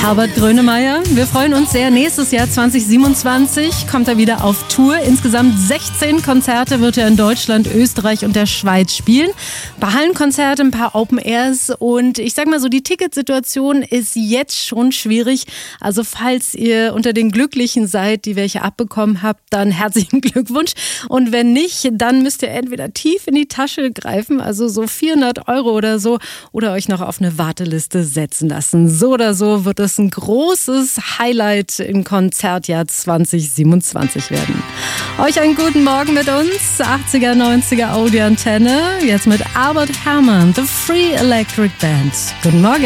Herbert Grönemeyer. Wir freuen uns sehr. Nächstes Jahr 2027 kommt er wieder auf Tour. Insgesamt 16 Konzerte wird er in Deutschland, Österreich und der Schweiz spielen. Ein paar Hallenkonzerte, ein paar Open Airs und ich sag mal so, die Ticketsituation ist jetzt schon schwierig. Also falls ihr unter den Glücklichen seid, die welche abbekommen habt, dann herzlichen Glückwunsch. Und wenn nicht, dann müsst ihr entweder tief in die Tasche greifen, also so 400 € oder so, oder euch noch auf eine Warteliste setzen lassen. So oder so wird es ein großes Highlight im Konzertjahr 2027 werden. Euch einen guten Morgen mit uns, 80er, 90er Audioantenne, jetzt mit Albert Hammond, The Free Electric Band. Guten Morgen.